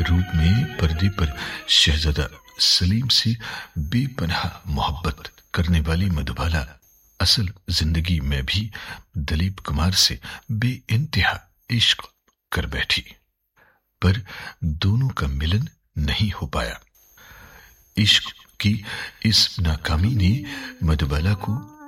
रूप में पर्दे पर शहजादा सलीम से बेपनाह मोहब्बत करने वाली मधुबाला असल जिंदगी में भी दिलीप कुमार से बेइंतहा इश्क कर बैठी, पर दोनों का मिलन नहीं हो पाया। इश्क की इस नाकामी ने मधुबाला को